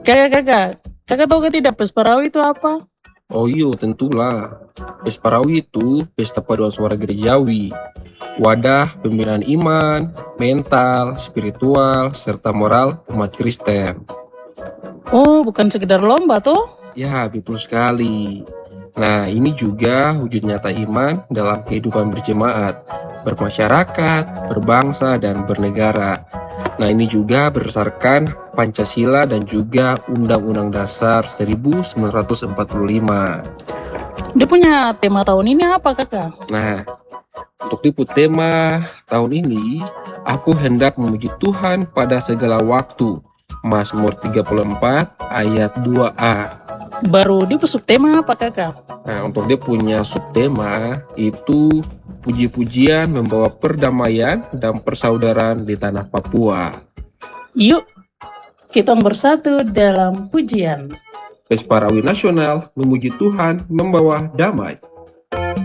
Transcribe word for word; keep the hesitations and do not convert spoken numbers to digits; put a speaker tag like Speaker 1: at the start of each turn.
Speaker 1: Kakak, kakak, kakak tahu gak tidak Pesparawi itu apa?
Speaker 2: Oh iyo, tentulah. Pesparawi itu pesta paduan suara gerejawi, wadah pembinaan iman, mental, spiritual, serta moral umat Kristen.
Speaker 1: Oh, bukan sekedar lomba toh?
Speaker 2: Ya, betul sekali. Nah, ini juga wujud nyata iman dalam kehidupan berjemaat, bermasyarakat, berbangsa, dan bernegara. Nah, ini juga berdasarkan Pancasila dan juga Undang-Undang Dasar seribu sembilan ratus empat puluh lima.
Speaker 1: Dia punya tema tahun ini apa kakak?
Speaker 2: Nah, untuk liput tema tahun ini, aku hendak memuji Tuhan pada segala waktu. Mazmur tiga puluh empat ayat dua a.
Speaker 1: Baru dia masuk tema apa kakak?
Speaker 2: Nah, untuk dia punya subtema itu puji-pujian membawa perdamaian dan persaudaraan di tanah Papua.
Speaker 1: Yuk, kita bersatu dalam pujian.
Speaker 2: Pesparawi Nasional memuji Tuhan membawa damai.